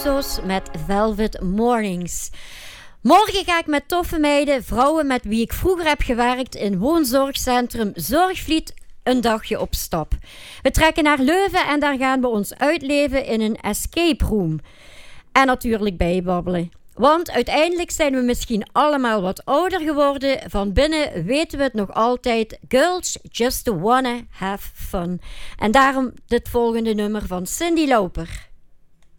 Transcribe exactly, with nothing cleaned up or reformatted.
Calypso's met Velvet Mornings. Morgen ga ik met toffe meiden, vrouwen met wie ik vroeger heb gewerkt in woonzorgcentrum Zorgvliet, een dagje op stap. We trekken naar Leuven en daar gaan we ons uitleven in een escape room. En natuurlijk bijbabbelen. Want uiteindelijk zijn we misschien allemaal wat ouder geworden. Van binnen weten we het nog altijd. Girls just wanna have fun. En daarom dit volgende nummer van Cyndi Lauper.